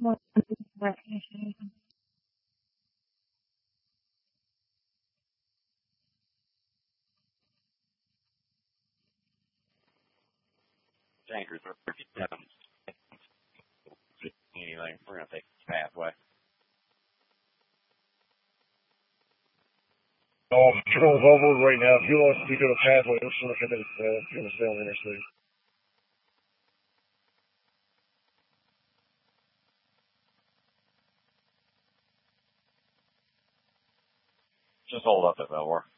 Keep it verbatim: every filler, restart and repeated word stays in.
Anchor thirty-seven. Anything, we're going to take this pathway. Oh, control's over right now. If you want to go to the pathway, let's look at it. Uh, if you're going to stay on the interstate. Just hold up at Belvoir.